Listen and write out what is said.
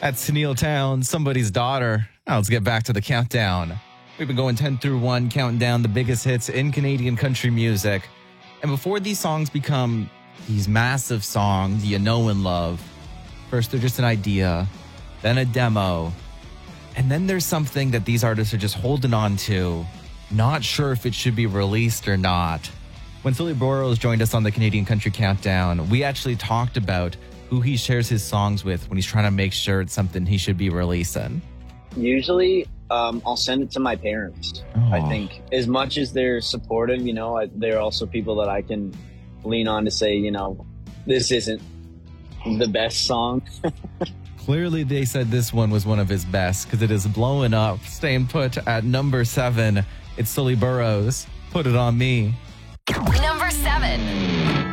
That's Tennille Town, Somebody's Daughter. Now let's get back to the countdown. We've been going 10 through 1, counting down the biggest hits in Canadian country music. And before these songs become these massive songs you know and love, first they're just an idea, then a demo, and then there's something that these artists are just holding on to, not sure if it should be released or not. When Sully Burrows joined us on the Canadian Country Countdown, we actually talked about who he shares his songs with when he's trying to make sure it's something he should be releasing. Usually, I'll send it to my parents. I think as much as they're supportive, they're also people that I can lean on to say, this isn't the best song. Clearly, they said this one was one of his best because it is blowing up. Staying put at number 7. It's Sully Burrows. Put It On Me. Number 7.